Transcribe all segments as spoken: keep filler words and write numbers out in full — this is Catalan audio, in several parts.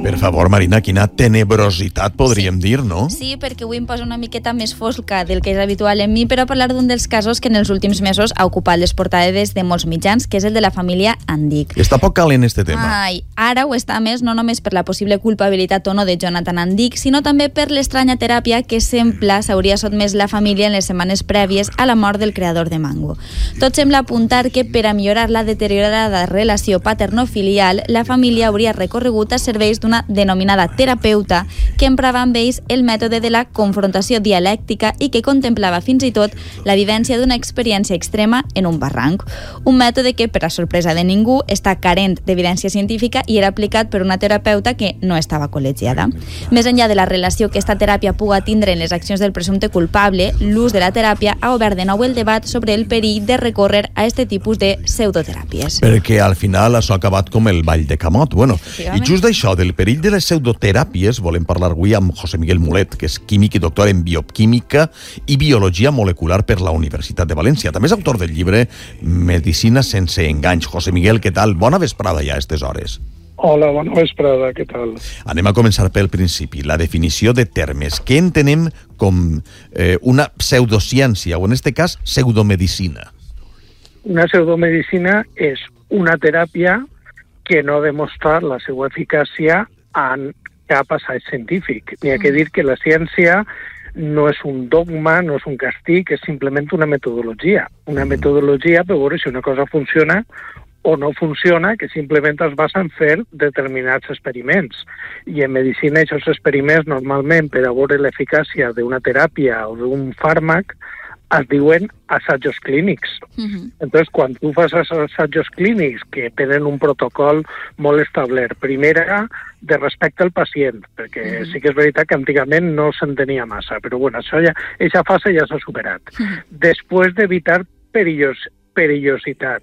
Per favor, Marina, quina tenebrositat podríem sí. dir, no? Sí, perquè avui em posa una miqueta més fosca del que és habitual en mi, però parlar d'un dels casos que en els últims mesos ha ocupat les portades de molts mitjans, que és el de la família Andic. Està poc calent este tema. Ai, ara ho està més, no només per la possible culpabilitat o no de Jonathan Andic, sinó també per l'estranya teràpia que sembla s'hauria sotmès la família en les setmanes prèvies a la mort del creador de Mango. Tot sembla apuntar que per a millorar la deteriorada relació paterno-filial, la família hauria recorregut a serveis d'una denominada terapeuta que emprava amb ells el mètode de la confrontació dialèctica i que contemplava fins i tot la vivència d'una experiència extrema en un barranc. Un mètode que, per a sorpresa de ningú, està carent d'evidència científica i era aplicat per una terapeuta que no estava col·legiada. Més enllà de la relació que esta teràpia puga tindre en les accions del presumpte culpable, l'ús de la teràpia ha obert de nou el debat sobre el perill de recórrer a este tipus de pseudoteràpies. Perquè al final això ha acabat com el ball de Camot. Bueno, i just d'això, del perill de les pseudoteràpies, volem parlar avui amb José Miguel Mulet, que és químic i doctor en bioquímica i biologia molecular per la Universitat de València. També és autor del llibre Medicina sense enganys. José Miguel, què tal? Bona vesprada ja a aquestes hores. Hola, bona vesprada, què tal? Anem a començar pel principi, la definició de termes. Què entenem com eh, una pseudociència, o en aquest cas, pseudomedicina? Una pseudomedicina és una teràpia que no ha demostrat la seva eficàcia en cap assaig científic. N'hi ha que dir que la ciència no és un dogma, no és un castig, és simplement una metodologia. Una metodologia per veure si una cosa funciona o no funciona, que simplement es basa en fer determinats experiments. I en medicina aquests experiments normalment per a veure l'eficàcia d'una teràpia o d'un fàrmac es diuen assajos clínics. Uh-huh. Entonces, quan tu fas assajos clínics que tenen un protocol molt establert, primera, de respecte al pacient, perquè uh-huh. sí que és veritat que antigament no s'entenia massa, però bueno, això ja, aquesta fase ja s'ha superat. Uh-huh. Després d'evitar perillos, perillositat.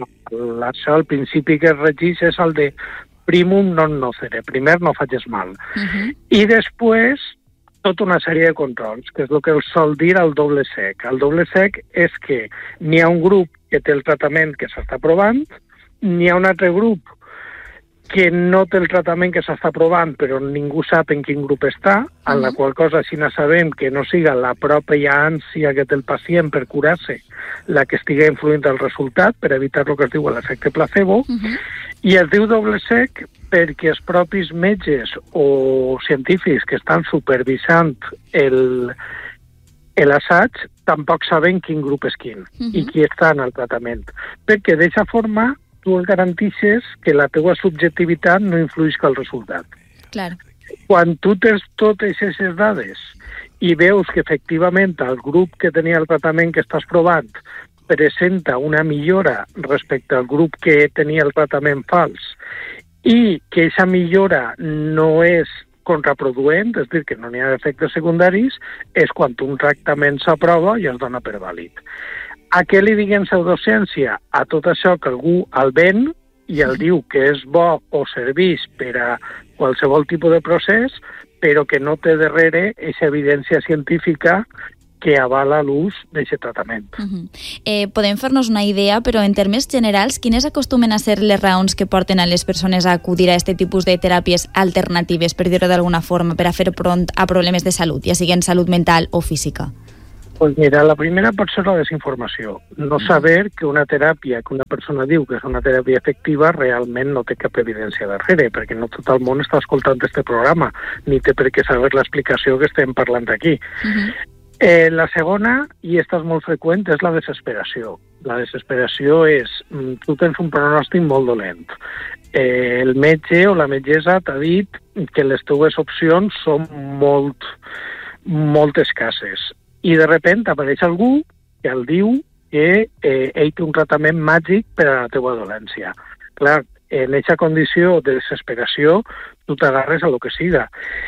Això, el principi que es regeix és el de primum non nocere, primer no facis mal. Uh-huh. I després tota una sèrie de controls, que és el que el sol dir el doble sec. El doble sec és que n'hi ha un grup que té el tractament que s'està provant, n'hi ha un altre grup que no té el tractament que s'està provant, però ningú sap en quin grup està, en uh-huh. la qual cosa així no sabem que no siga la pròpia ànsia que té el pacient per curar-se la que estigui influint el resultat, per evitar el que es diu l'efecte placebo, uh-huh. i es diu doble sec perquè els propis metges o científics que estan supervisant el, l'assaig tampoc saben quin grup és quin uh-huh. i qui està en el tractament. Perquè d'aquesta forma tu el garantixes que la teva subjectivitat no influïsca al resultat. Clar. Quan tu tens totes aquestes dades i veus que efectivament el grup que tenia el tractament que estàs provant presenta una millora respecte al grup que tenia el tractament fals i que aquesta millora no és contraproduent, és a dir, que no n'hi ha efectes secundaris, és quan un tractament s'aprova i es dona per vàlid. A què li diguem pseudociència? A tot això que algú el ven i el diu que és bo o serveix per a qualsevol tipus de procés, però que no té darrere aquesta evidència científica que avala l'ús d'aquest tractament. Uh-huh. Eh, podem fer-nos una idea, però en termes generals, quines acostumen a ser les raons que porten a les persones a acudir a aquest tipus de teràpies alternatives, per dir-ho d'alguna forma, per a fer front a problemes de salut, ja sigui en salut mental o física? Pues mira, la primera pot ser la desinformació. No saber que una teràpia que una persona diu que és una teràpia efectiva realment no té cap evidència darrere, perquè no tot el món està escoltant aquest programa, ni té per què saber l'explicació que estem parlant aquí. Uh-huh. Eh, la segona, i esta és molt freqüent, és la desesperació. La desesperació és, tu tens un pronòstic molt dolent. Eh, el metge o la metgessa t'ha dit que les teves opcions són molt, molt escasses. I de repente apareix algú que el diu que eh, ell té un tractament màgic per a la teva dolència. Clar, en aquesta condició de desesperació tu t'agarres a lo que siga.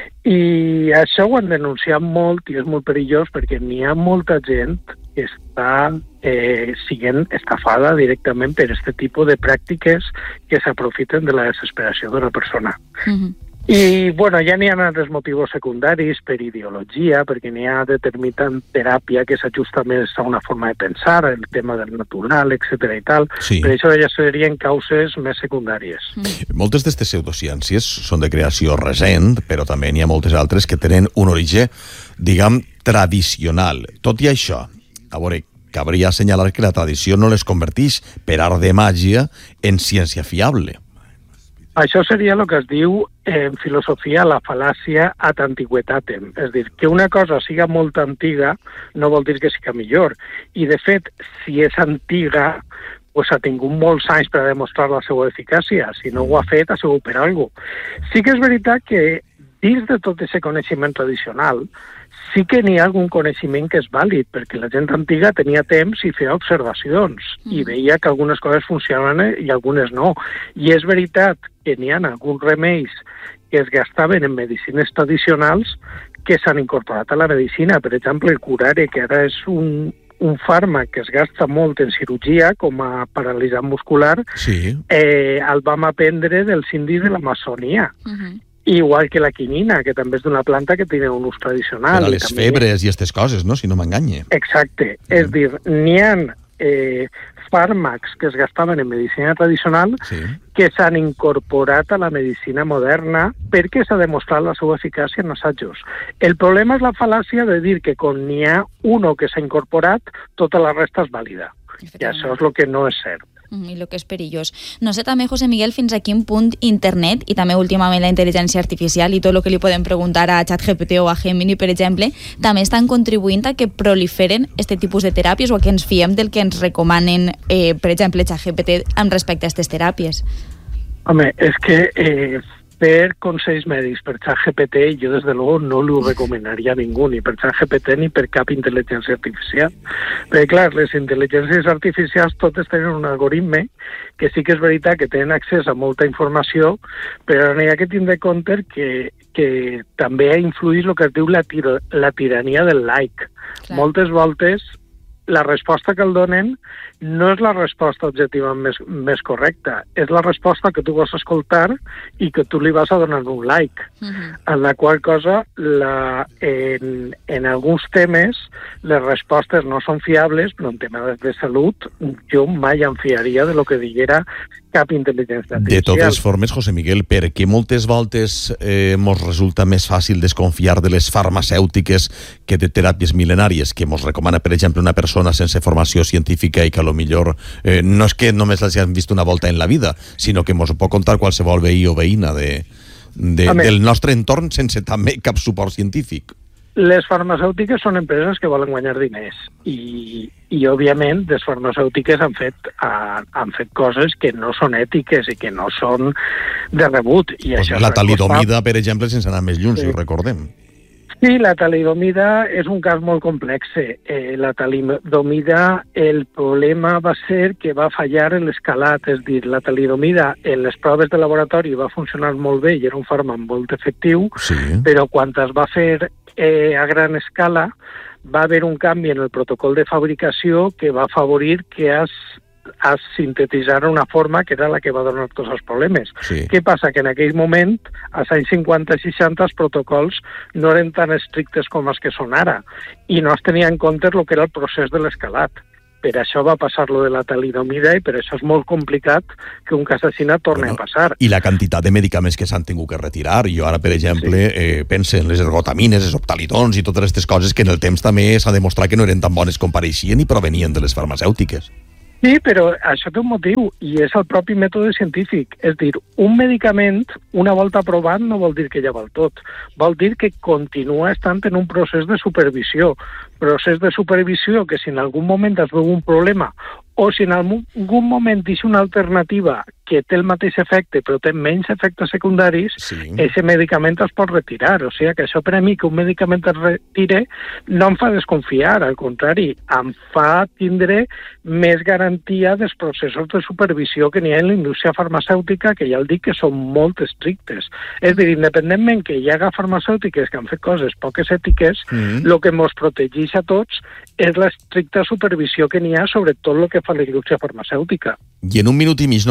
I això ho han denunciat molt i és molt perillós perquè n'hi ha molta gent que està eh, siguent estafada directament per aquest tipus de pràctiques que s'aprofiten de la desesperació de la persona. Mm-hmm. I, bueno, ja n'hi ha altres motius secundaris per ideologia, perquè n'hi ha determinant teràpia que s'ajusta més a una forma de pensar, el tema del natural, etcètera i tal. Sí. Per això ja serien causes més secundàries. Mm. Moltes d'aquestes pseudociències són de creació recent, però també n'hi ha moltes altres que tenen un origen, diguem, tradicional. Tot i això, a veure, cabria assenyalar que la tradició no les converteix per art de màgia en ciència fiable. Això seria el que es diu en filosofia la fal·làcia ad antiquitatem. És a dir, que una cosa siga molt antiga no vol dir que siga millor. I, de fet, si és antiga, pues ha tingut molts anys per a demostrar la seva eficàcia. Si no ho ha fet, ha sigut per alguna cosa. Sí que és veritat que dins de tot aquest coneixement tradicional sí que n'hi ha algun coneixement que és vàlid, perquè la gent antiga tenia temps i feia observacions mm. i veia que algunes coses funcionaven i algunes no. I és veritat que n'hi ha alguns remeis que es gastaven en medicines tradicionals que s'han incorporat a la medicina. Per exemple, el curare, que ara és un, un fàrmac que es gasta molt en cirurgia com a paralitzant muscular, sí. eh, el vam aprendre dels indis de l'Amazonia. Uh-huh. Igual que la quinina, que també és d'una planta que té un ús tradicional. Per a les també... febres i aquestes coses, no? Si no m'enganye. Exacte. Mm. És dir, n'hi ha eh, fàrmacs que es gastaven en medicina tradicional sí. que s'han incorporat a la medicina moderna perquè s'ha demostrat la seva eficàcia en assajos. El problema és la fal·làcia de dir que quan n'hi ha uno que s'ha incorporat, tota la resta és vàlida. I això és el que no és cert. I el que és perillós. No sé també, José Miguel, fins a quin punt internet i també últimament la intel·ligència artificial i tot el que li podem preguntar a ChatGPT o a Gemini, per exemple, també estan contribuint a que proliferen aquest tipus de teràpies o a que ens fiem del que ens recomanen, eh, per exemple, ChatGPT amb respecte a aquestes teràpies. Home, és que eh, per consells mèdics per ChatGPT jo des de luego no li ho recomanaria a ningú, ni per ChatGPT ni per cap intel·ligència artificial. Perquè clar, les intel·ligències artificials totes tenen un algoritme que sí que és veritat que tenen accés a molta informació, però n'hi ha que tindre compte que, que també influeix el que es diu la, tir la tirania del like. Clar. Moltes voltes la resposta que el donen no és la resposta objectiva més, més correcta, és la resposta que tu vols escoltar i que tu li vas a donar un like. Uh-huh. En la qual cosa, la, en, en alguns temes, les respostes no són fiables, però en temes de salut, jo mai em fiaria de lo que diguera cap intel·ligència artificial. De totes formes, José Miguel, per què moltes voltes eh, mos resulta més fàcil desconfiar de les farmacèutiques que de teràpies mil·lenàries que mos recomana, per exemple, una persona sense formació científica i que a lo millor eh, no és que només les hagin vist una volta en la vida, sinó que mos ho pot contar qualsevol veí o veïna de, de, del nostre entorn sense també cap suport científic? Les farmacèutiques són empreses que volen guanyar diners i, i òbviament, les farmacèutiques han fet, han, han fet coses que no són ètiques i que no són de rebut. I pues això la talidomida, per exemple, sense anar més lluny, sí. Si ho recordem. Sí, la talidomida és un cas molt complex. Eh, la talidomida, el problema va ser que va fallar l'escalat, és dir, la talidomida en les proves de laboratori va funcionar molt bé i era un fàrmac molt efectiu, sí. Però quan es va fer eh, a gran escala va haver un canvi en el protocol de fabricació que va afavorir que es a sintetitzar una forma que era la que va donar tots els problemes. Sí. Què passa? Que en aquell moment, als anys cinquanta i seixanta, els protocols no eren tan estrictes com els que són ara i no es tenia en compte el que era el procés de l'escalat. Per això va passar lo de la talidomida i per això és molt complicat que un cas així torni bueno, a passar. I la quantitat de medicaments que s'han tingut que retirar. Jo ara, per exemple, sí. eh, pense en les ergotamines, els optalidons i totes aquestes coses que en el temps també s'ha demostrat que no eren tan bones com pareixien i provenien de les farmacèutiques. Sí, però això té un motiu i és el propi mètode científic. És dir, un medicament, una volta aprovat, no vol dir que ja val tot. Vol dir que continua estant en un procés de supervisió. Procés de supervisió que si en algun moment es veu un problema o si en algun moment deixa una alternativa que té el mateix efecte però té menys efectes secundaris, sí. Ese medicament es pot retirar. O sigui que això per a mi, que un medicament es retire, no em fa desconfiar, al contrari, em fa tindre més garantia dels processos de supervisió que n'hi ha en la indústria farmacèutica, que ja el dic que són molt estrictes. És dir, independentment que hi haga farmacèutiques que han fet coses poques ètiques, el mm. que ens protegeix a tots és l'estricta supervisió que n'hi ha sobre tot el que fa la indústria farmacèutica. I en un minut i mig només, que mos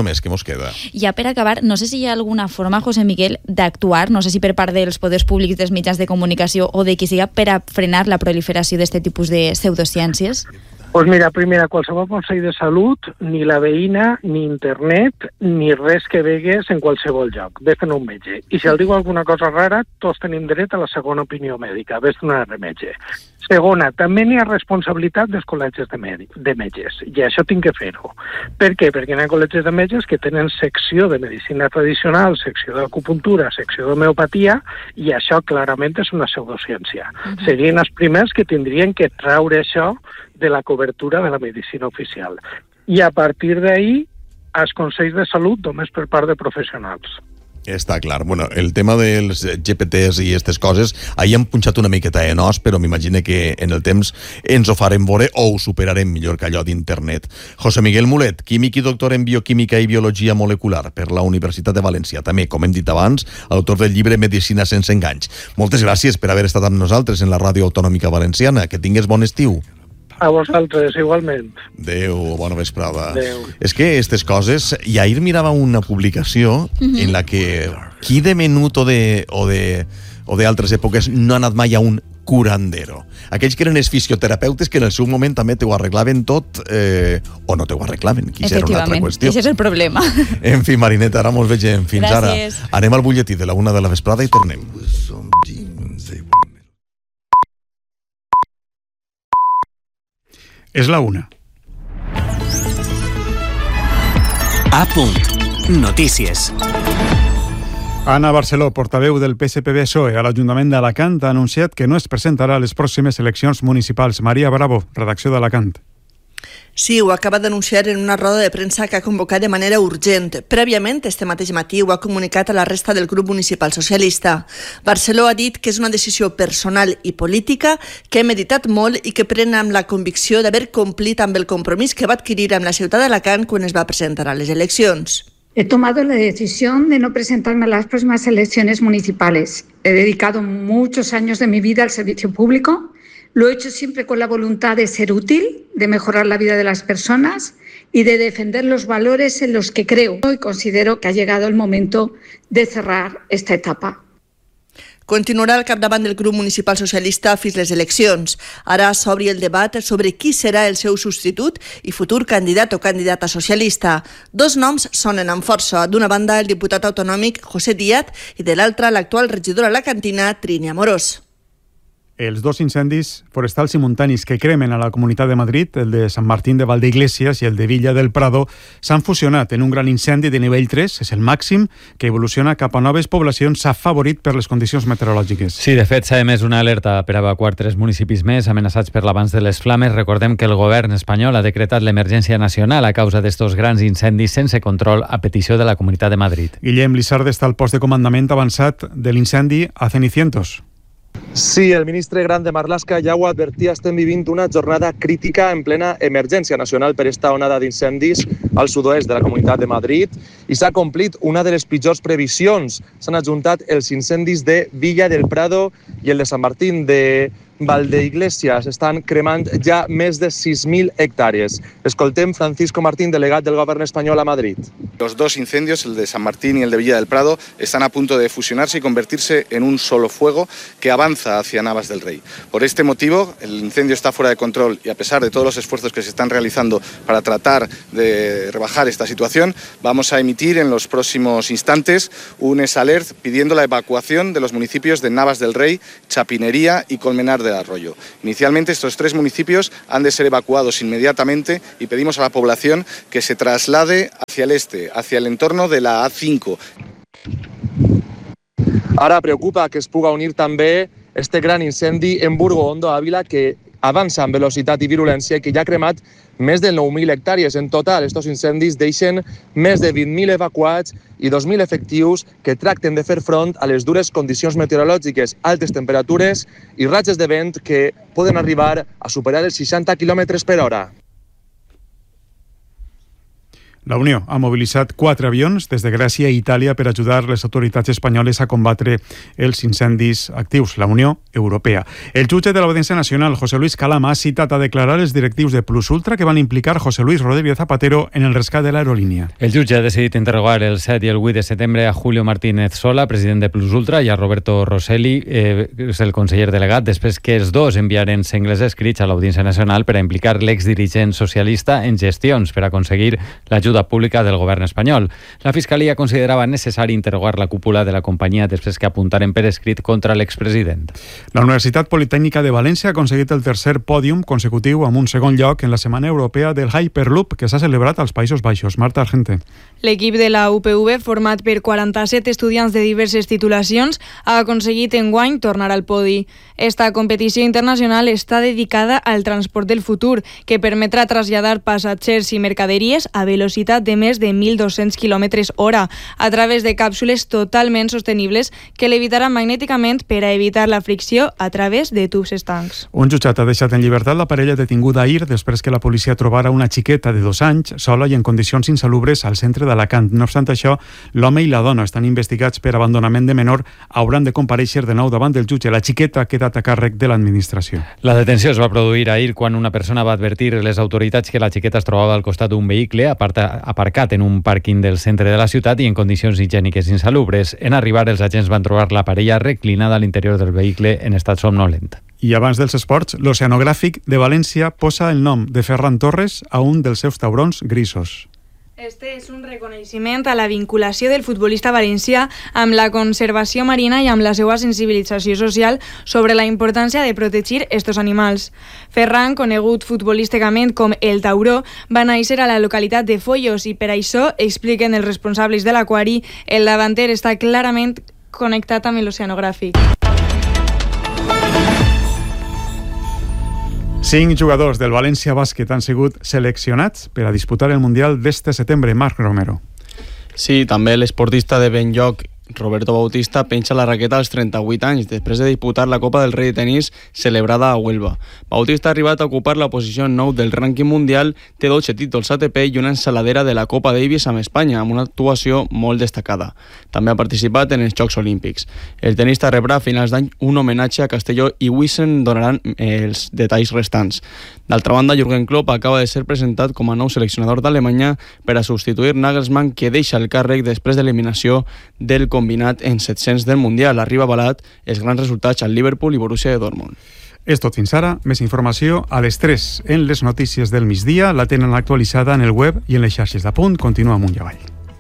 queda. Ja per acabar, no sé si hi ha alguna forma, José Miguel, d'actuar, no sé si per part dels poders públics, dels mitjans de comunicació o de qui siga, per a frenar la proliferació d'aquest tipus de pseudociències? Pues mira, primera, qualsevol Consell de Salut, ni la veïna, ni internet, ni res que vegues en qualsevol lloc. Ves-te'n un metge. I si el diu alguna cosa rara, tots tenim dret a la segona opinió mèdica. Ves-te'n a metge. Segona, també n'hi ha responsabilitat dels col·legis de, de metges, i això tinc que fer-ho. Per què? Perquè hi ha col·legis de metges que tenen secció de medicina tradicional, secció d'acupuntura, secció d'homeopatia, i això clarament és una pseudociència. Uh-huh. Serien els primers que tindrien que traure això de la cobertura de la medicina oficial. I a partir d'ahí, els consells de salut només per part de professionals. Està clar. Bueno, el tema dels G P Ts i aquestes coses, ahir hem punxat una miqueta en os, però m'imagino que en el temps ens ho farem veure o ho superarem millor que allò d'internet. José Miguel Mulet, químic i doctor en bioquímica i biologia molecular per la Universitat de València. També, com hem dit abans, autor del llibre Medicina sense enganys. Moltes gràcies per haver estat amb nosaltres en la Ràdio Autonòmica Valenciana. Que tingues bon estiu. A vosaltres, igualment. Adéu, bona vesprada. Adéu. És que aquestes coses... I ahir mirava una publicació uh-huh. en la que qui de menut o de o de o d'altres èpoques no ha anat mai a un curandero. Aquells que eren els fisioterapeutes que en el seu moment també t'ho arreglaven tot eh, o no t'ho arreglaven, que això era una altra qüestió. Això és el problema. En fi, Marineta, ara mos vegem. Fins Gràcies. Ara. Anem al butlletí de la una de la vesprada i tornem. És la una. A punt. Notícies. Anna Barceló, portaveu del P S P B P S O E a l'Ajuntament d'Alacant, ha anunciat que no es presentarà a les pròximes eleccions municipals. Maria Bravo, redacció d'Alacant. Sí, ho acaba d'anunciar en una roda de premsa que ha convocat de manera urgent. Prèviament, este mateix matí, ho ha comunicat a la resta del grup municipal socialista. Barceló ha dit que és una decisió personal i política que he meditat molt i que pren amb la convicció d'haver complit amb el compromís que va adquirir amb la ciutat d'Alacant quan es va presentar a les eleccions. He tomado la decisión de no presentarme a las próximas elecciones municipales. He dedicado muchos años de mi vida al servicio público. Lo he hecho siempre con la voluntad de ser útil, de mejorar la vida de las personas y de defender los valores en los que creo. Hoy considero que ha llegado el momento de cerrar esta etapa. Continuarà al capdavant del grup municipal socialista fins les eleccions. Ara s'obri el debat sobre qui serà el seu substitut i futur candidat o candidata socialista. Dos noms sonen amb força. D'una banda, el diputat autonòmic José Díaz i de l'altra, l'actual regidora alacantina Trini Amorós. Els dos incendis forestals simultanis que cremen a la Comunitat de Madrid, el de Sant Martín de Valdeiglesias i el de Villa del Prado, s'han fusionat en un gran incendi de nivell tres, és el màxim, que evoluciona cap a noves poblacions afavorit per les condicions meteorològiques. Sí, de fet, s'ha emès una alerta per evacuar tres municipis més amenaçats per l'avanç de les flames. Recordem que el govern espanyol ha decretat l'emergència nacional a causa d'estos grans incendis sense control a petició de la Comunitat de Madrid. Guillem Lissard està al post de comandament avançat de l'incendi a Cenicientos. Sí, el ministre Gran de Marlaska ja ho advertia, estem vivint una jornada crítica en plena emergència nacional per esta onada d'incendis al sud-oest de la Comunitat de Madrid i s'ha complit una de les pitjors previsions. S'han adjuntat els incendis de Villa del Prado i el de Sant Martín de Valdeiglesias. Estan cremant ja més de sis mil hectàrees. Escoltem Francisco Martín, delegat del govern espanyol a Madrid. Los dos incendios, el de San Martín y el de Villa del Prado, están a punto de fusionarse y convertirse en un solo fuego que avanza hacia Navas del Rey. Por este motivo, el incendio está fuera de control y a pesar de todos los esfuerzos que se están realizando para tratar de rebajar esta situación, vamos a emitir en los próximos instantes un S alert pidiendo la evacuación de los municipios de Navas del Rey, Chapinería y Colmenar del Arroyo. Inicialmente estos tres municipios han de ser evacuados inmediatamente y pedimos a la población que se traslade hacia el este, hacia el entorno de la A cinco. Ara preocupa que es puga unir també este gran incendi en Burgo-Ondo, Ávila, que avança amb velocitat i virulència i que ja ha cremat més de nou mil hectàrees. En total, estos incendis deixen més de vint mil evacuats i dos mil efectius que tracten de fer front a les dures condicions meteorològiques, altes temperatures i ratxes de vent que poden arribar a superar els seixanta quilòmetres per hora. La Unió ha mobilitzat quatre avions des de Grècia i Itàlia per ajudar les autoritats espanyoles a combatre els incendis actius. La Unió Europea. El jutge de l'Audiència Nacional, José Luis Calama, ha citat a declarar els directius de Plus Ultra que van implicar José Luis Rodríguez Zapatero en el rescat de l'aerolínia. El jutge ha decidit interrogar el set i el vuit de setembre a Julio Martínez Sola, president de Plus Ultra, i a Roberto Rosselli, eh, és el conseller delegat, després que els dos enviaren sengles escrits a l'Audiència Nacional per a implicar l'exdirigent socialista en gestions per aconseguir l'ajuda pública del govern espanyol. La Fiscalia considerava necessari interrogar la cúpula de la companyia després que apuntaren per escrit contra l'expresident. La Universitat Politècnica de València ha aconseguit el tercer pòdium consecutiu amb un segon lloc en la Setmana Europea del Hyperloop que s'ha celebrat als Països Baixos. Marta Argente. L'equip de la U P V, format per quaranta-set estudiants de diverses titulacions, ha aconseguit enguany tornar al podi. Esta competició internacional està dedicada al transport del futur, que permetrà traslladar passatgers i mercaderies a velocitat de més de mil dos-cents quilòmetres hora a través de càpsules totalment sostenibles que levitaran magnèticament per a evitar la fricció a través de tubs estancs. Un jutjat ha deixat en llibertat la parella detinguda ahir després que la policia trobara una xiqueta de dos anys sola i en condicions insalubres al centre d'Alacant. No obstant això, l'home i la dona estan investigats per abandonament de menor, hauran de comparèixer de nou davant del jutge. La xiqueta ha quedat a càrrec de l'administració. La detenció es va produir ahir quan una persona va advertir les autoritats que la xiqueta es trobava al costat d'un vehicle aparcat en un pàrquing del centre de la ciutat i en condicions higièniques insalubres. En arribar, els agents van trobar la parella reclinada a l'interior del vehicle en estat somnolent. I abans dels esports, l'Oceanogràfic de València posa el nom de Ferran Torres a un dels seus taurons grisos. Este és un reconeixement a la vinculació del futbolista valencià amb la conservació marina i amb la seva sensibilització social sobre la importància de protegir estos animals. Ferran, conegut futbolísticament com el Tauró, va néixer a la localitat de Foios i per això, expliquen els responsables de l'aquari, el davanter està clarament connectat amb l'Oceanogràfic. Cinc jugadors del València Bàsquet han sigut seleccionats per a disputar el Mundial d'este setembre. Marc Romero. Sí, també l'esportista de Benlloc, Roberto Bautista, penja la raqueta als trenta-vuit anys després de disputar la Copa del Rei de Tenis celebrada a Huelva. Bautista ha arribat a ocupar la posició nou del rànquing mundial, té dotze títols A T P i una ensaladera de la Copa Davis amb Espanya, amb una actuació molt destacada. També ha participat en els Jocs Olímpics. El tenista rebrà a finals d'any un homenatge a Castelló i avui se'n donaran els detalls restants. D'altra banda, Jürgen Klopp acaba de ser presentat com a nou seleccionador d'Alemanya per a substituir Nagelsmann, que deixa el càrrec després de l'eliminació del combinat en set-cents del Mundial. Arriba avalat els grans resultats al Liverpool i Borussia de Dortmund. És tot fins ara. Més informació a les tres en les notícies del migdia. La tenen actualitzada en el web i en les xarxes d'Apunt. Continua amunt i avall.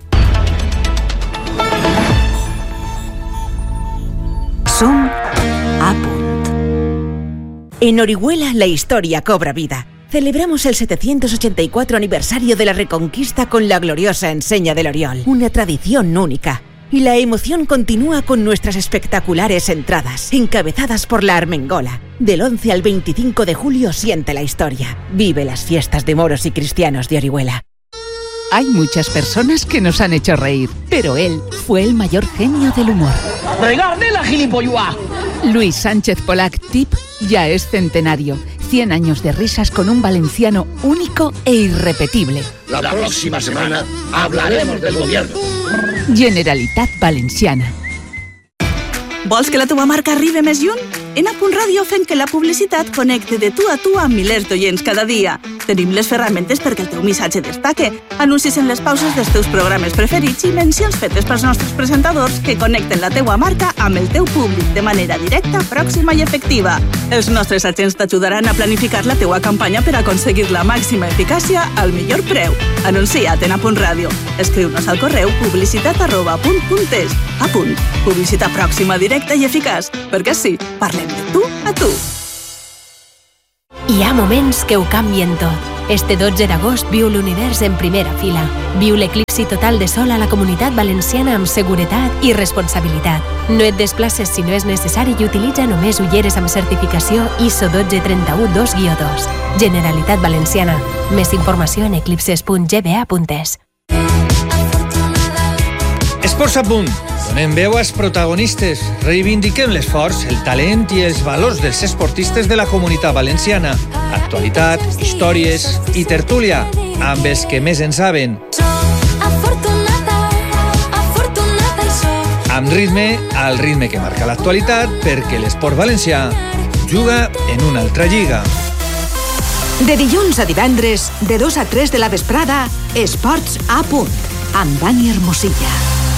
Som a punt. En Orihuela la historia cobra vida. Celebramos el setecientos ochenta y cuatro aniversario de la Reconquista con la gloriosa enseña del Oriol, una tradición única. Y la emoción continúa con nuestras espectaculares entradas, encabezadas por la Armengola. Del once al veinticinco de julio siente la historia. Vive las fiestas de moros y cristianos de Orihuela. Hay muchas personas que nos han hecho reír, pero él fue el mayor genio del humor. ¡Regarde la gilipollua! Luis Sánchez Polac Tip ya es centenario. cien años de risas con un valenciano único e irrepetible. La próxima semana hablaremos del gobierno. Generalitat Valenciana. Vols que la teva marca arribi més lluny? En A Punt Ràdio fem que la publicitat connecte de tu a tu amb milers d'oients cada dia. Tenim les ferramentes perquè el teu missatge destaque, anuncis en les pauses dels teus programes preferits i mencions fetes pels nostres presentadors que connecten la teua marca amb el teu públic de manera directa, pròxima i efectiva. Els nostres agents t'ajudaran a planificar la teua campanya per aconseguir la màxima eficàcia al millor preu. Anuncia't en A Punt Ràdio. Escriu-nos al correu publicitat arroba apunt punt es. A Punt. Publicitat pròxima, directa i eficaç. Perquè sí, parlem de tu a tu. Hi ha moments que ho canvien tot. Este dotze d'agost viu l'univers en primera fila. Viu l'eclipsi total de sol a la Comunitat Valenciana amb seguretat i responsabilitat. No et desplaces si no és necessari i utilitza només ulleres amb certificació I S O un dos tres u dos guió dos. Generalitat Valenciana. Més informació en eclipses punt g b a punt es. Esports a punt. Donem veu als protagonistes, reivindiquem l'esforç, el talent i els valors dels esportistes de la Comunitat Valenciana. Actualitat, històries i tertúlia, amb els que més en saben. amb ritme, al ritme que marca l'actualitat, perquè l'esport valencià juga en una altra lliga. De dilluns a divendres, de dos a tres de la vesprada, Esports a punt, amb Dani Hermosilla.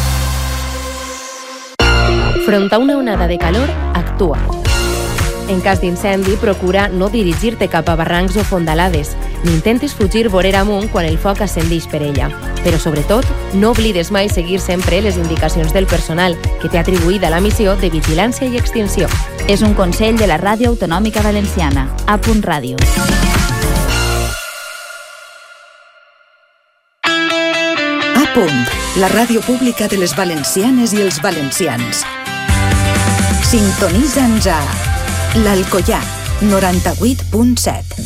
Front a una onada de calor, actua. En cas d'incendi, procura no dirigir-te cap a barrancs o fondalades, ni intentis fugir vorera amunt quan el foc ascendeix per ella. Però, sobretot, no oblides mai seguir sempre les indicacions del personal que té atribuïda la missió de vigilància i extinció. És un consell de la Ràdio Autonòmica Valenciana. A punt ràdio. A punt, la ràdio pública de les valencianes i els valencians. Sintonitza'ns a l'Alcoià, noranta-vuit punt set.